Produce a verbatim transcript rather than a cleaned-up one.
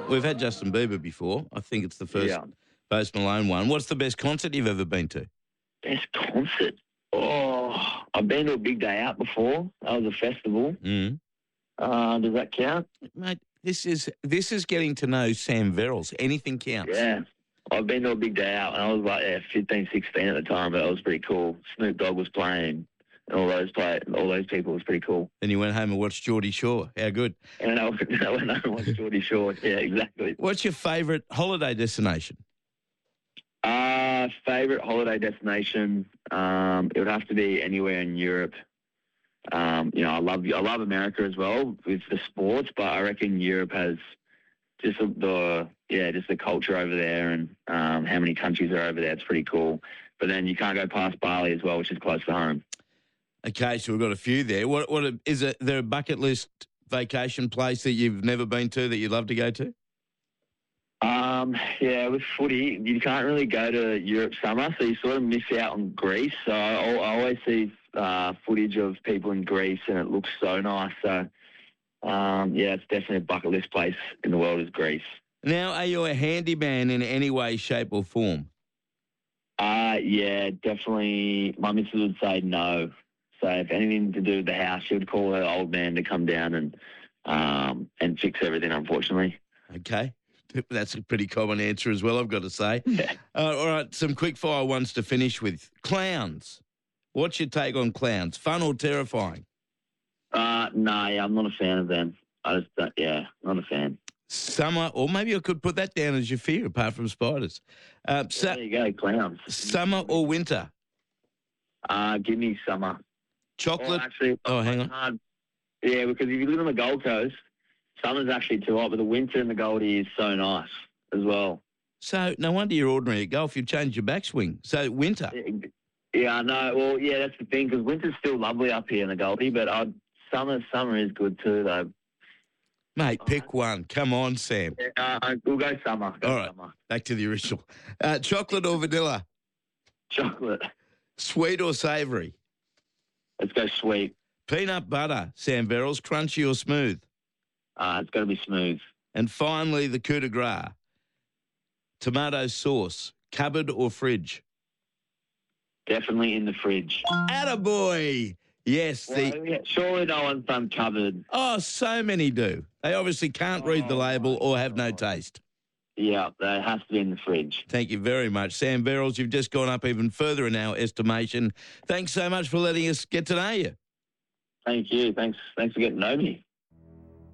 we've had Justin Bieber before. I think it's the first Yeah. Post Malone one. What's the best concert you've ever been to? Best concert. Oh, I've been to a Big Day Out before. That was a festival. Mm. Uh, does that count? Mate, this is this is getting to know Sam Verrills. Anything counts. Yeah. I've been to a Big Day Out, and I was like, yeah, fifteen, sixteen at the time, but it was pretty cool. Snoop Dogg was playing, and all those play, all those people. It was pretty cool. Then you went home and watched Geordie Shore. How good. And I went, I went home and watched Geordie Shore. Yeah, exactly. What's your favourite holiday destination? Uh, favorite holiday destination? Um, it would have to be anywhere in Europe. Um, you know, I love I love America as well with the sports, but I reckon Europe has just the, the yeah, just the culture over there and um, how many countries are over there. It's pretty cool. But then you can't go past Bali as well, which is close to home. Okay, so we've got a few there. What what is it? There a bucket list vacation place that you've never been to that you'd love to go to? Um, yeah, with footy, you can't really go to Europe summer, so you sort of miss out on Greece. So I, I always see uh, footage of people in Greece, and it looks so nice. So, um, yeah, it's definitely a bucket list place in the world is Greece. Now, are you a handyman in any way, shape or form? Uh, yeah, definitely. My missus would say no. So if anything to do with the house, she would call her old man to come down and um, and fix everything, unfortunately. Okay. That's a pretty common answer as well, I've got to say. Yeah. Uh, all right, some quick fire ones to finish with. Clowns. What's your take on clowns? Fun or terrifying? Uh, no, yeah, I'm not a fan of them. I just, uh, yeah, not a fan. Summer, or maybe I could put that down as your fear, apart from spiders. Uh, su- There you go, clowns. Summer or winter? Uh, give me summer. Chocolate. Or actually, oh, hang on. hard. Yeah, because if you live on the Gold Coast, summer's actually too hot, but the winter in the Goldie is so nice as well. So no wonder you're ordinary at golf. You've changed your backswing. So winter. Yeah, I know. Well, yeah, that's the thing, because winter's still lovely up here in the Goldie, but I'd, summer summer is good too, though. Mate, pick one. Come on, Sam. Yeah, uh, we'll go summer. Go All right, summer. back to the original. Uh, chocolate or vanilla? Chocolate. Sweet or savoury? Let's go sweet. Peanut butter, Sam Verrills, crunchy or smooth? Uh, it's got to be smooth. And finally, the coup de grace. Tomato sauce, cupboard or fridge? Definitely in the fridge. Attaboy! Yes. Well, the yeah, surely no one's done cupboard. Oh, so many do. They obviously can't read the Oh, label my or have no God. taste. Yeah, that has to be in the fridge. Thank you very much. Sam Verrills, you've just gone up even further in our estimation. Thanks so much for letting us get to know you. Thank you. Thanks. Thanks for getting to know me.